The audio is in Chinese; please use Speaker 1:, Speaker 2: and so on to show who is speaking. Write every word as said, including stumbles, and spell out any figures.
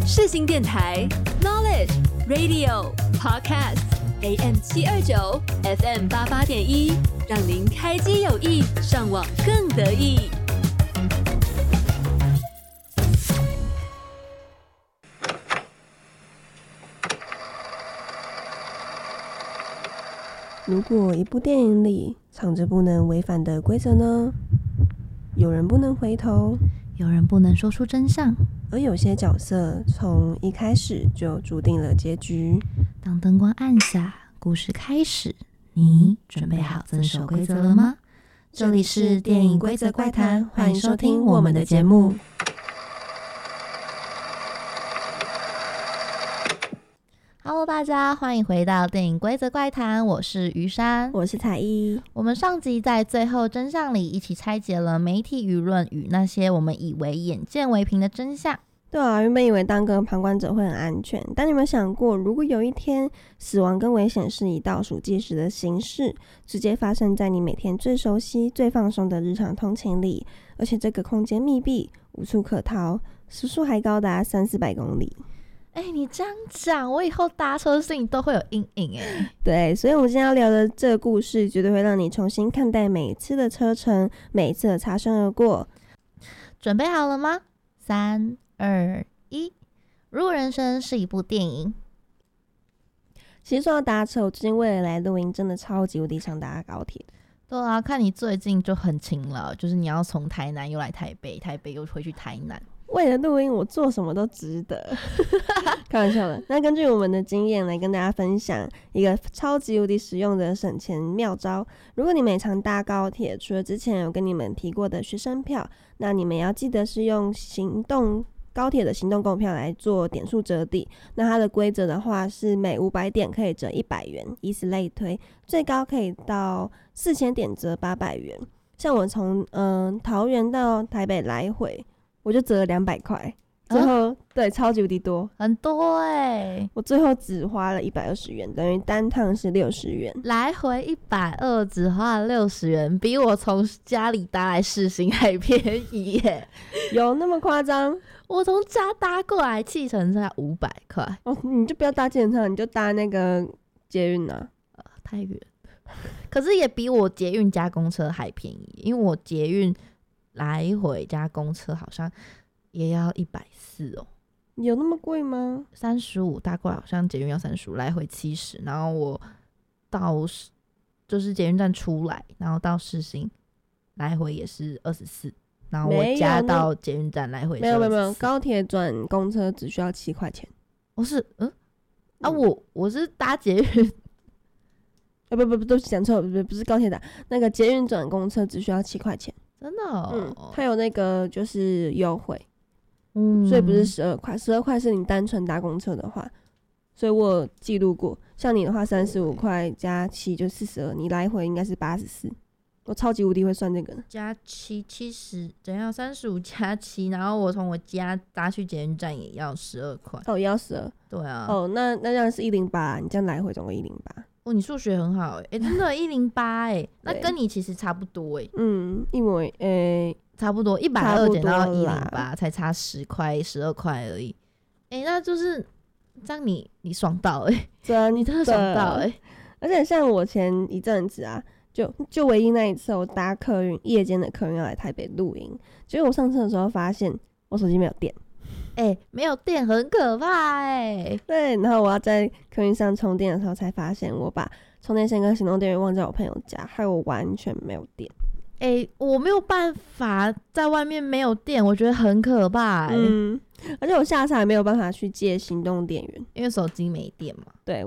Speaker 1: 世新电台 Knowledge Radio Podcast A M 七二九 F M 八八点一，让您开机有益，上网更得意。
Speaker 2: 如果一部电影里藏着不能违反的规则呢？有人不能回头，
Speaker 3: 有人不能说出真相，
Speaker 2: 而有些角色从一开始就注定了结局。
Speaker 3: 当灯光暗下，故事开始，你准备好遵守规则了吗？这里是电影规则怪谈，欢迎收听我们的节目。Hello， 大家欢迎回到电影规则怪谈，我是于山，
Speaker 2: 我是彩依。
Speaker 3: 我们上集在最后真相里一起拆解了媒体舆论与那些我们以为眼见为凭的真相。
Speaker 2: 对啊，原本以为当个旁观者会很安全，但你有没有想过，如果有一天死亡跟危险是以倒数计时的形式直接发生在你每天最熟悉最放松的日常通勤里，而且这个空间密闭无处可逃，时速还高达三四百公里。
Speaker 3: 哎、欸，你这样讲，我以后搭车心里都会有阴影哎。
Speaker 2: 对，所以我们今天要聊的这个故事，绝对会让你重新看待每一次的车程，每一次的擦身而过。
Speaker 3: 准备好了吗？三、二、一。如果人生是一部电影，
Speaker 2: 其实说到搭车，我最近为了来录音，真的超级无敌想搭高铁。
Speaker 3: 对啊，看你最近就很勤劳，就是你要从台南又来台北，台北又回去台南。
Speaker 2: 为了录音，我做什么都值得。开玩笑的。那根据我们的经验来跟大家分享一个超级无敌实用的省钱妙招。如果你每常搭高铁，除了之前有跟你们提过的学生票，那你们要记得是用行动高铁的行动购票来做点数折抵。那它的规则的话是每五百点可以折一百元，以此类推，最高可以到四千点折八百元。像我从嗯桃园到台北来回，我就折了两百块，最后、啊、对超级无敌多，
Speaker 3: 很多哎、欸！
Speaker 2: 我最后只花了一百二十元，等于单趟是六十元，
Speaker 3: 来回一百二，只花了六十元，比我从家里搭来世新还便宜耶！
Speaker 2: 有那么夸张？
Speaker 3: 我从家搭过来，计程车五百块
Speaker 2: 哦，你就不要搭计程车，你就搭那个捷运啊，
Speaker 3: 呃，太远。可是也比我捷运加公车还便宜，因为我捷运来回加公车好像也要一百四哦。
Speaker 2: 有那么贵吗？
Speaker 3: 三十五搭过来好像捷运要三十五，来回七十，然后我到就是捷运站出来，然后到世新来回也是二十四，然后我加到捷运站来回
Speaker 2: 没有没有没有，高铁转公车只需要七块钱。
Speaker 3: 我、哦、是嗯啊我、嗯、我是搭捷运。
Speaker 2: 啊不不不，都讲错了，不不不是高铁打那个捷运转公车只需要七块钱，
Speaker 3: 真的哦，
Speaker 2: 嗯，它有那个就是优惠，
Speaker 3: 嗯，
Speaker 2: 所以不是十二块，十二块是你单纯搭公车的话，所以我有记录过，像你的话三十五块加七就四十二，你来回应该是八十四，我超级无敌会算这个，
Speaker 3: 加七七十，怎样？三十五加七，然后我从我家搭去捷运站也要十二块，
Speaker 2: 哦，也要十二，
Speaker 3: 对啊，
Speaker 2: 哦，那那这样是一零八，你这样来回总共一零八。
Speaker 3: 哦，你数学很好哎、欸，真的，一零八哎，那跟你其实差不多哎、欸，
Speaker 2: 嗯，一模诶、欸，
Speaker 3: 差不多，一百二减到一零八，才差十块、十二块而已，哎、欸，那就是这样你，你你爽到哎、欸，
Speaker 2: 对啊，
Speaker 3: 你真的爽到哎、欸，
Speaker 2: 而且像我前一阵子啊，就就唯一那一次我搭客运，夜间的客运要来台北录音，结果我上车的时候发现我手机没有电。
Speaker 3: 哎、欸，没有电很可怕哎、欸。
Speaker 2: 对，然后我要在客运上充电的时候，才发现我把充电线跟行动电源忘在我朋友家，害我完全没有电。
Speaker 3: 哎、欸，我没有办法在外面没有电，我觉得很可怕哎、欸。
Speaker 2: 嗯，而且我下车还没有办法去借行动电源，
Speaker 3: 因为手机没电嘛。
Speaker 2: 对。